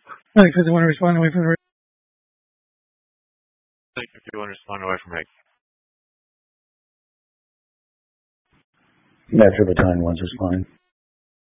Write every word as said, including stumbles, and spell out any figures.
Mike, if you want to respond away from the. Mike, if you want to respond away from Mike. Metro Battalion ones is fine.